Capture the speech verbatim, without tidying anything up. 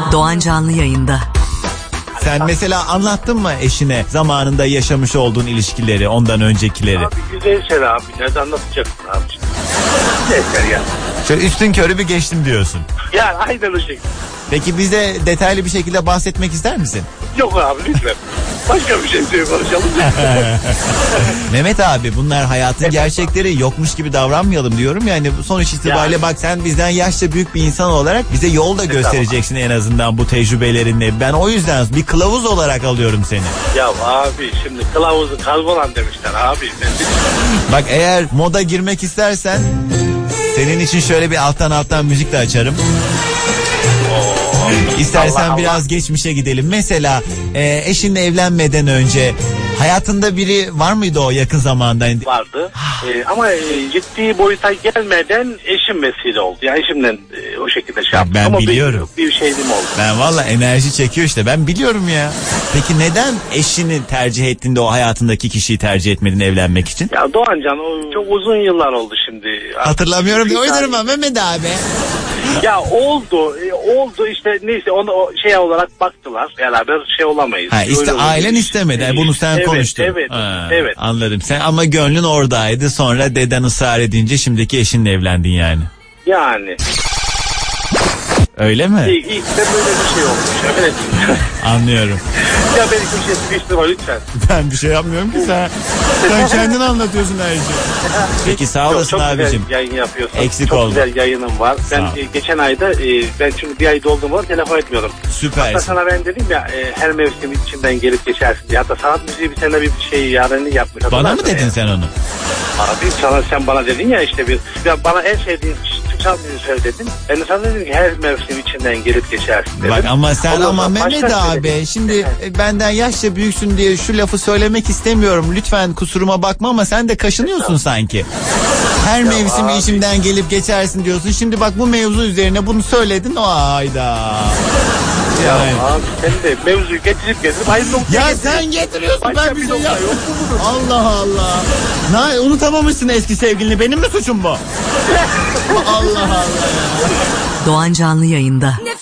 Doğan Canlı yayında. Sen mesela anlattın mı eşine zamanında yaşamış olduğun ilişkileri, ondan öncekileri? Abi güzel şeyler abi. Nerede anlatacaksın abi? Yeter ya. Şöyle üstün körü bir geçtim diyorsun. Yani aynen o şekilde. Peki bize detaylı bir şekilde bahsetmek ister misin? Yok abi lütfen. Başka bir şey söyle konuşalım. Mehmet abi, bunlar hayatın gerçekleri, yokmuş gibi davranmayalım diyorum. Yani sonuç itibariyle Yani. bak, sen bizden yaşça büyük bir insan olarak bize yol da göstereceksin en azından bu tecrübelerinle. Ben o yüzden bir kılavuz olarak alıyorum seni. Ya abi şimdi kılavuzu kaybolan demişler abi. Ben Bak, eğer moda girmek istersen senin için şöyle bir alttan alttan müzik de açarım. İstersen Allah biraz Allah. geçmişe gidelim. Mesela e, eşinle evlenmeden önce hayatında biri var mıydı o yakın zamanda? vardı. Ee, ama e, ciddi boyuta gelmeden eşim vesile oldu. Yani eşimle e, o şekilde şey yaptım. ben ama biliyorum. Bir, bir şeydim oldu. Ben valla enerji çekiyor işte, ben biliyorum ya. Peki neden eşini tercih ettiğinde o hayatındaki kişiyi tercih etmedin evlenmek için? Ya Doğancan, o çok uzun yıllar oldu şimdi. Hatırlamıyorum diye Bir oynarım tane- ben Mehmet abi. Ya oldu e, oldu işte, neyse onu o şey olarak baktılar, beraber şey olamayız. Ha, işte Öyle ailen oldu. istemedi. Yani bunu sen Evet, konuştun. Evet Ha, evet. Anladım. Sen ama gönlün oradaydı. Sonra deden ısrar edince şimdiki eşinle evlendin yani. Yani Öyle mi? ilk, ilk de böyle bir şey olmuş. Evet. Anlıyorum. Ya beni köşeye sıkıştırma lütfen. Ben bir şey yapmıyorum ki sen. Sen kendin anlatıyorsun her şeyi. Peki sağ olasın çok, çok abicim. güzel yayın yapıyorsun. Eksik çok olma. güzel yayınım var. Ben Sağ ol. e, geçen ayda e, ben çünkü bir ay dolduğum var, telefon etmiyorum. Hatta Süpersin. sana ben dedim ya e, her mevsim içinden gelip geçersin diye. Hatta sanat müziği bir sene bir şey yarenlik yapmış. Bana mı Hatırlarsın dedin ya. sen onu? Abi sana, sen bana dedin ya işte bir, ya bana en sevdiğin Türk sanat müziği söyle dedin. Ben de sana dedim ki her mevsim içinden gelip geçersin dedim. Bak ama sen Ondan ama sonra Mehmet baştan abi söyledim. şimdi e, benden yaşça büyüksün diye şu lafı söylemek istemiyorum. Lütfen kusuruma bakma ama sen de kaşınıyorsun sanki. Her mevsim abi. işimden gelip geçersin diyorsun. Şimdi bak, bu mevzu üzerine bunu söyledin. O ayda. Ya Yani. abi sen de mevzuyu getirip getirip hayır noktaya Ya getiriyorsun. sen getiriyorsun, Başka ben bir bir şey nokta yap. yok mu bunun? Allah Allah. Ne, unutamamışsın eski sevgilini, benim mi suçum bu? Allah Allah ya. Doğan Canlı yayında.